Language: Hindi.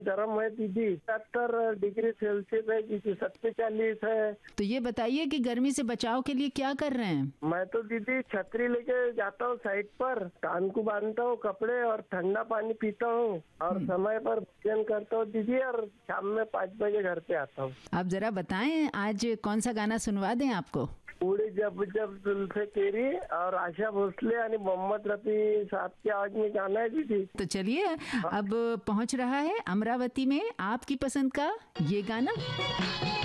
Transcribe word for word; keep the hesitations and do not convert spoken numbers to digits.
गर्म है दीदी, सत्तर डिग्री सेल्सियस है दीदी, सत्तालीस है। तो ये बताइए कि गर्मी से बचाव के लिए क्या कर रहे हैं? मैं तो दीदी छतरी लेके जाता हूँ साइड पर, कान को बांधता हूँ कपड़े और ठंडा पानी पीता हूँ और समय पर भोजन करता हूँ दीदी, और शाम में पाँच बजे घर पे आता हूँ। आप जरा बताएं आज कौन सा गाना सुनवा दें आपको? उड़ी जब जब जुल्फे तेरी और आशा भोसले यानी मोहम्मद रफी साहब की आवाज में गाना है दीदी। तो चलिए अब पहुंच रहा है अमरावती में आपकी पसंद का ये गाना।